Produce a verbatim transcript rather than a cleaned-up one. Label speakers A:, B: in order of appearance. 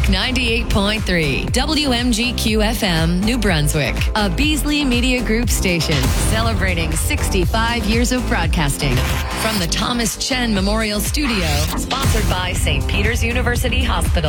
A: Talk ninety-eight point three, W M G Q F M, New Brunswick, a Beasley Media Group station celebrating sixty-five years of broadcasting. From the Thomas Chen Memorial Studio, sponsored by Saint Peter's University Hospital.